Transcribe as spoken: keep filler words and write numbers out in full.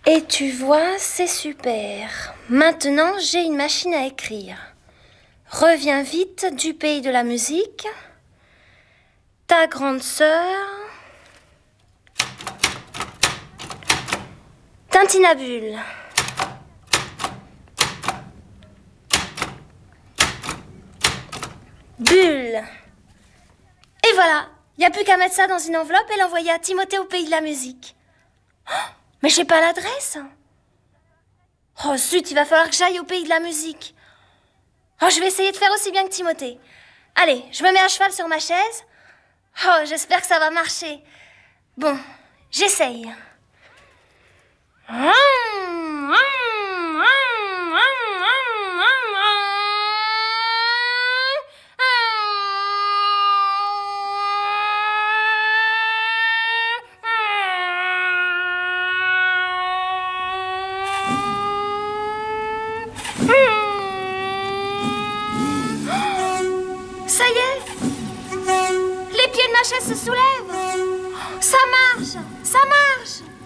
Et tu vois, c'est super. Maintenant, j'ai une machine à écrire. Reviens vite du pays de la musique. Ta grande sœur. Tintinabule. Bulle. Et voilà, il n'y a plus qu'à mettre ça dans une enveloppe et l'envoyer à Timothée au pays de la musique. Oh, mais j'ai pas l'adresse. Oh zut, il va falloir que j'aille au pays de la musique. Oh, je vais essayer de faire aussi bien que Timothée. Allez, je me mets à cheval sur ma chaise. Oh, j'espère que ça va marcher. Bon, j'essaye. Ça y est, les pieds de ma chaise se soulèvent. Ça marche, ça marche.